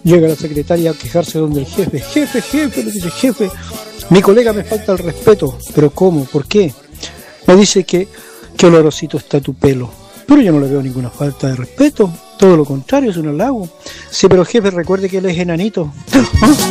Llega la secretaria a quejarse donde el jefe. Jefe, le dice, jefe, mi colega me falta el respeto. ¿Pero cómo? ¿Por qué? Me dice que olorosito está tu pelo. Pero yo no le veo ninguna falta de respeto. Todo lo contrario, es un halago. Sí, pero jefe, recuerde que él es enanito.